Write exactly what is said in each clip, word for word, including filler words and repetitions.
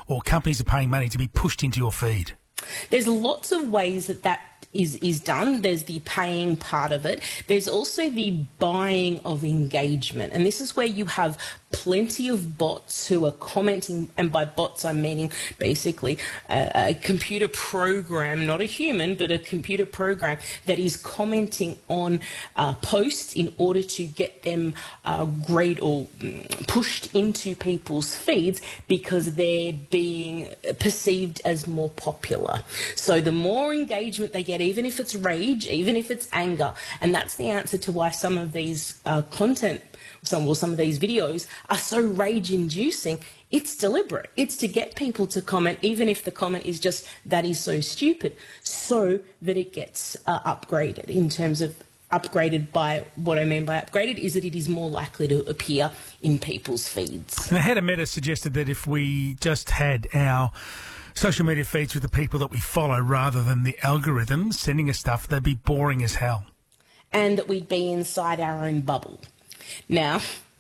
or companies are paying money to be pushed into your feed? There's lots of ways that that is, is done. There's the paying part of it. There's also the buying of engagement. And this is where you have plenty of bots who are commenting, and by bots I'm meaning basically a, a computer program, not a human, but a computer program that is commenting on uh, posts in order to get them uh, great or pushed into people's feeds because they're being perceived as more popular. So the more engagement they get, even if it's rage, even if it's anger, and that's the answer to why some of these uh, content Some, well, some of these videos are so rage-inducing. It's deliberate. It's to get people to comment, even if the comment is just, that is so stupid, so that it gets uh, upgraded. In terms of upgraded, by what I mean by upgraded is that it is more likely to appear in people's feeds. Now, Heather Meta suggested that if we just had our social media feeds with the people that we follow rather than the algorithms sending us stuff, they'd be boring as hell. And that we'd be inside our own bubble. Now,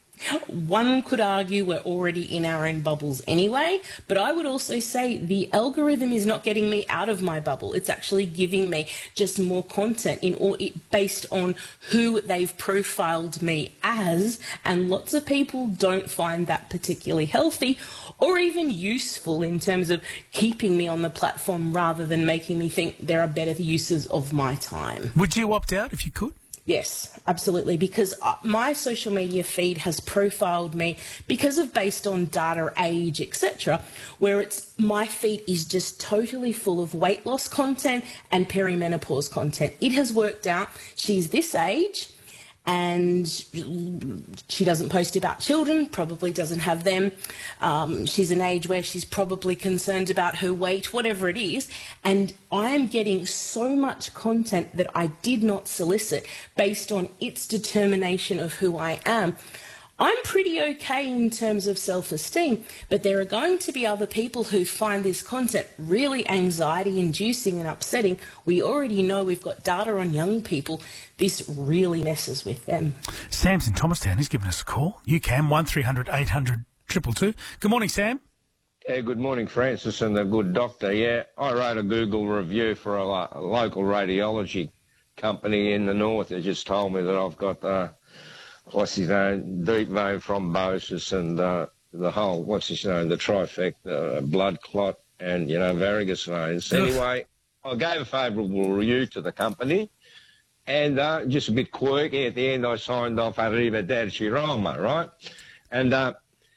one could argue we're already in our own bubbles anyway, but I would also say the algorithm is not getting me out of my bubble. It's actually giving me just more content in all, it, based on who they've profiled me as, and lots of people don't find that particularly healthy or even useful in terms of keeping me on the platform rather than making me think there are better uses of my time. Would you opt out if you could? Yes, absolutely, because my social media feed has profiled me because of based on data, age, et cetera, where it's my feed is just totally full of weight loss content and perimenopause content. It has worked out. She's this age and she doesn't post about children, probably doesn't have them. Um, she's an age where she's probably concerned about her weight, whatever it is. And I am getting so much content that I did not solicit based on its determination of who I am. I'm pretty okay in terms of self-esteem, but there are going to be other people who find this content really anxiety-inducing and upsetting. We already know we've got data on young people. This really messes with them. Sam's in Thomastown. He's given us a call. You can, one three hundred eight hundred two two two. Good morning, Sam. Yeah, good morning, Francis and the good doctor. Yeah, I wrote a Google review for a, lo- a local radiology company in the north. They just told me that I've got... Uh, what's his name, deep vein thrombosis and uh, the whole, what's his name, the trifecta, uh, blood clot and, you know, varicose veins. Anyway, I gave a favourable review to the company and uh, just a bit quirky. At the end, I signed off Arrivederci Roma, right? And uh,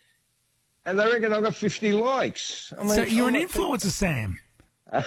and they reckon I got fifty likes. I mean, so you're an I'm influencer, Sam. And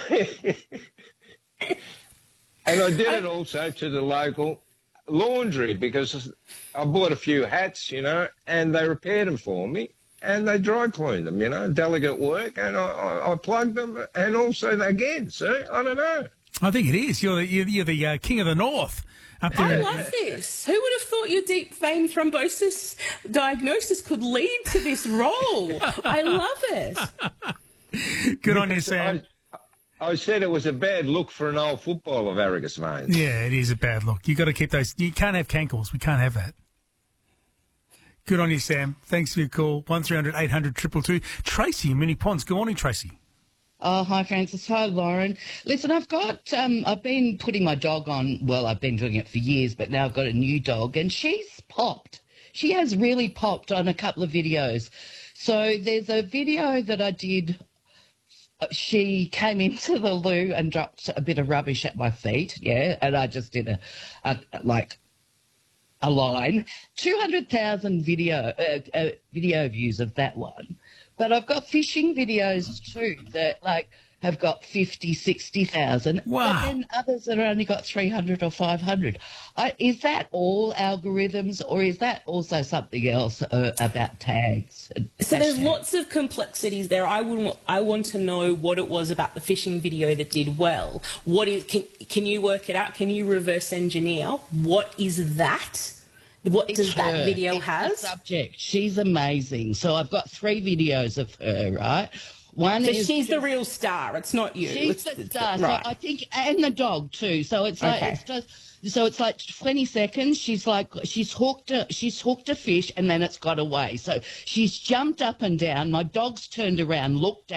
I did it also to the local laundry because I bought a few hats, you know, and they repaired them for me and they dry cleaned them, you know, delicate work, and I, I, I plugged them and also again, see, I don't know. I think it is. You're the, you're, you're the uh, king of the north. Up there. I love this. Who would have thought your deep vein thrombosis diagnosis could lead to this role? I love it. Good on you, Sam. I, I said it was a bad look for an old footballer, varicose veins. Yeah, it is a bad look. You've got to keep those. You can't have cankles. We can't have that. Good on you, Sam. Thanks for your call. one three hundred eight hundred two two two. Tracy in Mini Ponds. Good morning, Tracy. Oh, hi, Francis. Hi, Lauren. Listen, I've got, um, I've been putting my dog on, well, I've been doing it for years, but now I've got a new dog, and she's popped. She has really popped on a couple of videos. So there's a video that I did. She came into the loo and dropped a bit of rubbish at my feet, yeah, and I just did a, a like, a line. two hundred thousand video, uh, uh, video views of that one. But I've got fishing videos too that like have got fifty, sixty thousand. Wow. And then others that have only got three hundred or five hundred. I, is that all algorithms, or is that also something else uh, about tags? So there's hashtags? lots of complexities there. I would, I want to know what it was about the fishing video that did well. What is? Can, can you work it out? Can you reverse engineer? What is that? What It's does that her. video It's have? the subject. She's amazing. So I've got three videos of her, right? One So is she's the real star. It's not you. She's It's- the star. Right. So I think, and the dog too. So it's like Okay. it's just. So it's like twenty seconds. She's like she's hooked a she's hooked a fish, and then it's got away. So she's jumped up and down. My dog's turned around, looked at.